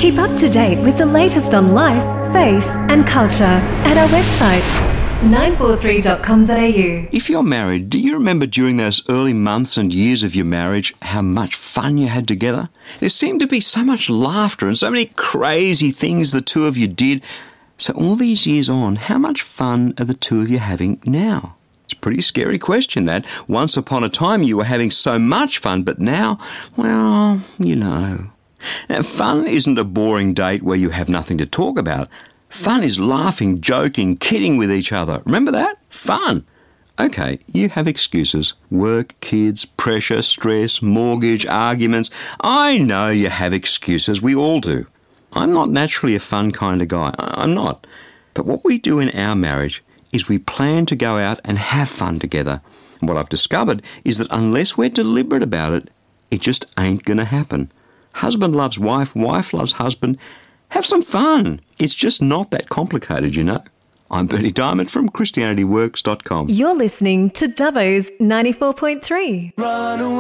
Keep up to date with the latest on life, faith and culture at our website 943.com.au. If you're married, do you remember during those early months and years of your marriage how much fun you had together? There seemed to be so much laughter and so many crazy things the two of you did. So all these years on, how much fun are the two of you having now? It's a pretty scary question, that. Once upon a time you were having so much fun, but now, well, you know. Now, fun isn't a boring date where you have nothing to talk about. Fun is laughing, joking, kidding with each other. Remember that? Fun. Okay, you have excuses. Work, kids, pressure, stress, mortgage, arguments. I know you have excuses. We all do. I'm not naturally a fun kind of guy. I'm not. But what we do in our marriage is we plan to go out and have fun together. And what I've discovered is that unless we're deliberate about it, it just ain't going to happen. Husband loves wife, wife loves husband. Have some fun. It's just not that complicated, you know. I'm Bernie Diamond from ChristianityWorks.com. You're listening to Dubbo's 94.3. Run away.